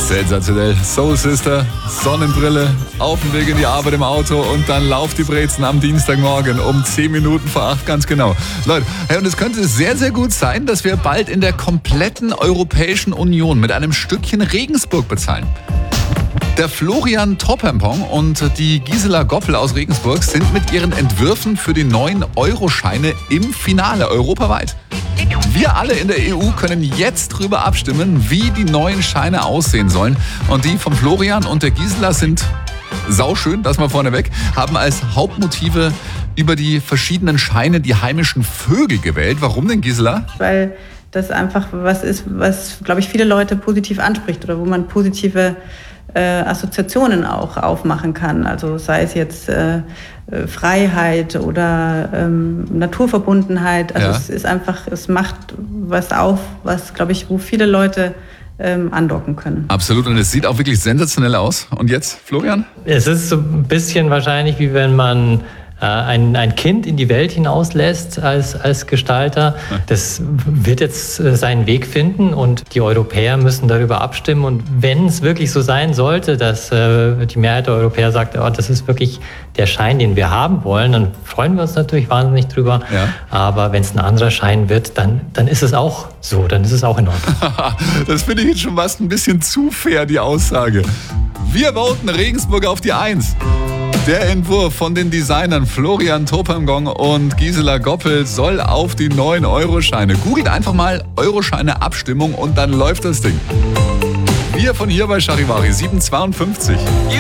Sensationell. Soul Sister, Sonnenbrille, auf dem Weg in die Arbeit im Auto und dann lauft die Brezen am Dienstagmorgen um 10 Minuten vor 8, ganz genau. Leute, hey, und es könnte sehr, sehr gut sein, dass wir bald in der kompletten Europäischen Union mit einem Stückchen Regensburg bezahlen. Der Florian Topempong und die Gisela Goppel aus Regensburg sind mit ihren Entwürfen für die neuen Euroscheine im Finale europaweit. Wir alle in der EU können jetzt drüber abstimmen, wie die neuen Scheine aussehen sollen. Und die von Florian und der Gisela sind sauschön, das mal vorneweg, haben als Hauptmotive über die verschiedenen Scheine die heimischen Vögel gewählt. Warum denn, Gisela? Weil das einfach was ist, was, glaube ich, viele Leute positiv anspricht oder wo man positive Assoziationen auch aufmachen kann. Also sei es jetzt Freiheit oder Naturverbundenheit. Also ja. Es ist einfach, es macht was auf, was, glaube ich, wo viele Leute andocken können. Absolut, und es sieht auch wirklich sensationell aus. Und jetzt, Florian? Es ist so ein bisschen wahrscheinlich, wie wenn man ein Kind in die Welt hinauslässt als Gestalter. Das wird jetzt seinen Weg finden und die Europäer müssen darüber abstimmen. Und wenn es wirklich so sein sollte, dass die Mehrheit der Europäer sagt, oh, das ist wirklich der Schein, den wir haben wollen, dann freuen wir uns natürlich wahnsinnig drüber. Ja. Aber wenn es ein anderer Schein wird, dann ist es auch so, dann ist es auch in Ordnung. Das finde ich jetzt schon fast ein bisschen zu fair, die Aussage. Wir voten Regensburg auf die 1. Der Entwurf von den Designern Florian Topempong und Gisela Goppel soll auf die neuen Euroscheine. Googelt einfach mal Euroscheine-Abstimmung und dann läuft das Ding. Wir von hier bei Charivari 752.